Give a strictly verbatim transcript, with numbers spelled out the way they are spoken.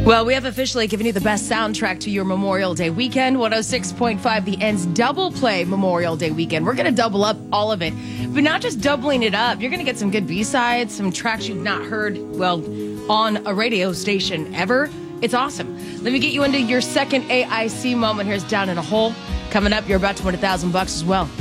Well, we have officially given you the best soundtrack to your Memorial Day weekend. one oh six point five, The End's double play Memorial Day weekend. We're going to double up all of it, but not just doubling it up. You're going to get some good B-sides, some tracks you've not heard, well, on a radio station ever. It's awesome. Let me get you into your second A I C moment. Here's Down in a Hole. Coming up, you're about to win a thousand bucks as well.